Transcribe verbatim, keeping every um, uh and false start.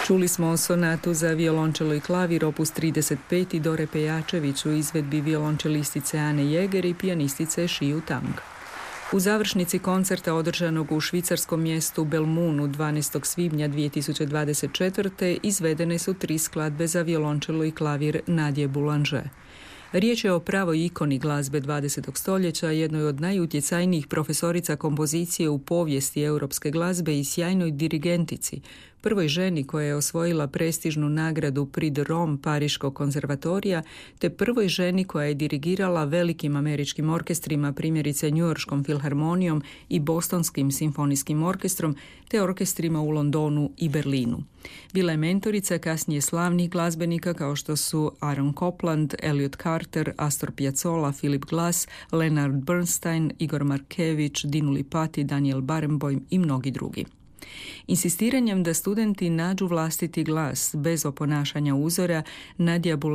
Čuli smo sonatu za violončelo i klavir opus trideset pet i Dore Pejačević u izvedbi violončelistice Ane Jeger i pijanistice Šiu Tang. U završnici koncerta održanog u švicarskom mjestu Belmunu dvanaestog svibnja dvije tisuće dvadeset četvrte. izvedene su tri skladbe za violončelo i klavir Nadje Boulanger. Riječ je o pravoj ikoni glazbe dvadesetog stoljeća, jednoj od najutjecajnijih profesorica kompozicije u povijesti europske glazbe i sjajnoj dirigentici, prvoj ženi koja je osvojila prestižnu nagradu Prix de Rome Pariškog konzervatorija, te prvoj ženi koja je dirigirala velikim američkim orkestrima, primjerice Njujorškom filharmonijom i Bostonskim simfonijskim orkestrom, te orkestrima u Londonu i Berlinu. Bila je mentorica kasnije slavnih glazbenika kao što su Aaron Copland, Elliot Carter, Astor Piazzolla, Philip Glass, Leonard Bernstein, Igor Markevich, Dinu Lipati, Daniel Barenboim i mnogi drugi. Insistiranjem da studenti nađu vlastiti glas bez oponašanja uzora, Nadja Boulanger